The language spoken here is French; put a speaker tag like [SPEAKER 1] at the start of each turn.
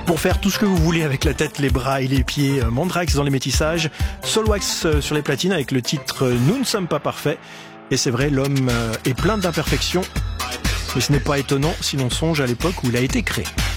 [SPEAKER 1] Pour faire tout ce que vous voulez avec la tête, les bras et les pieds, Mandrax dans les métissages, Soulwax sur les platines avec le titre Nous ne sommes pas parfaits. Et c'est vrai, l'homme est plein d'imperfections. Mais ce n'est pas étonnant si l'on songe à l'époque où il a été créé.